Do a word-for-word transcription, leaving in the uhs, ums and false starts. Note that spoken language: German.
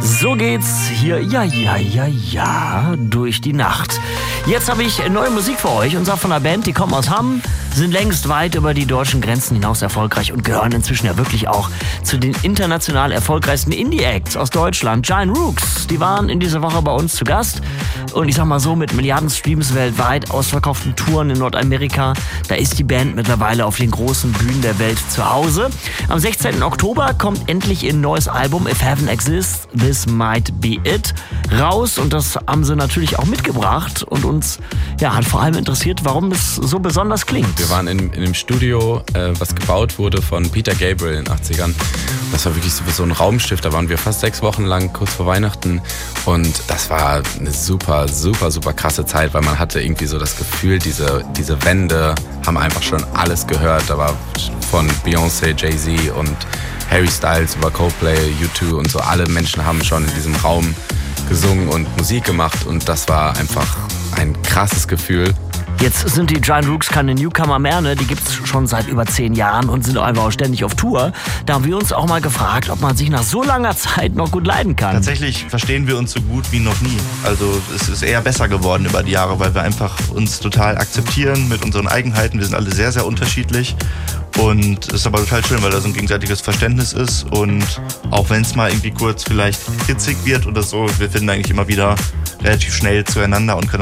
So geht's hier, ja, ja, ja, ja, durch die Nacht. Jetzt habe ich neue Musik für euch, und zwar von einer Band, die kommen aus Hamm, sind längst weit über die deutschen Grenzen hinaus erfolgreich und gehören inzwischen ja wirklich auch zu den international erfolgreichsten Indie-Acts aus Deutschland. Giant Rooks, die waren in dieser Woche bei uns zu Gast. Und ich sag mal so, mit Milliarden Streams weltweit, ausverkauften Touren in Nordamerika, da ist die Band mittlerweile auf den großen Bühnen der Welt zu Hause. Am sechzehnten Oktober kommt endlich ihr neues Album If Heaven Exists, This Might Be It raus. Und das haben sie natürlich auch mitgebracht. Und uns ja, hat vor allem interessiert, warum es so besonders klingt. Wir waren in, in einem Studio, äh, was gebaut wurde von Peter Gabriel in den achtzigern. Das war wirklich so, so ein Raumschiff. Da waren wir fast sechs Wochen lang, kurz vor Weihnachten. Und das war eine super, super, super krasse Zeit, weil man hatte irgendwie so das Gefühl, diese, diese Wände haben einfach schon alles gehört. Da war von Beyoncé, Jay-Z und Harry Styles über Coldplay, U zwei und so. Alle Menschen haben schon in diesem Raum gesungen und Musik gemacht. Und das war einfach ein krasses Gefühl. Jetzt sind die Giant Rooks keine Newcomer mehr, ne? Die gibt's schon seit über zehn Jahren und sind auch einfach auch ständig auf Tour. Da haben wir uns auch mal gefragt, ob man sich nach so langer Zeit noch gut leiden kann. Tatsächlich verstehen wir uns so gut wie noch nie. Also es ist eher besser geworden über die Jahre, weil wir einfach uns total akzeptieren mit unseren Eigenheiten. Wir sind alle sehr, sehr unterschiedlich. Und es ist aber total schön, weil da so ein gegenseitiges Verständnis ist. Und auch wenn es mal irgendwie kurz vielleicht hitzig wird oder so, wir finden eigentlich immer wieder relativ schnell zueinander und können